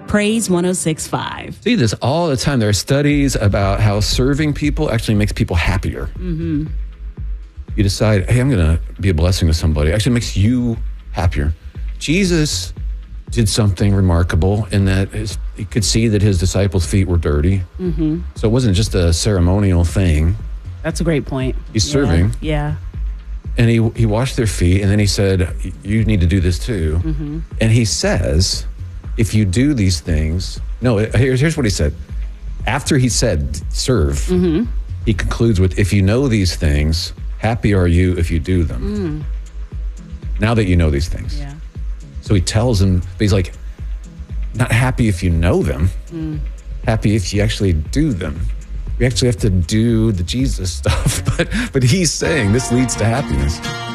Praise 106.5. See this all the time. There are studies about how serving people actually makes people happier. Mm-hmm. You decide, hey, I'm going to be a blessing to somebody. It actually makes you happier. Jesus did something remarkable in that he could see that his disciples' feet were dirty. Mm-hmm. So it wasn't just a ceremonial thing. That's a great point. He's serving. Yeah. And he washed their feet, and then he said, you need to do this too. Mm-hmm. And he says, if you do these things, here's what he said. After he said, serve, Mm-hmm. he concludes with, if you know these things, happy are you if you do them. Now that you know these things. Yeah. So he tells them, but he's like, not happy if you know them, happy if you actually do them. We actually have to do the Jesus stuff, but he's saying this leads to happiness.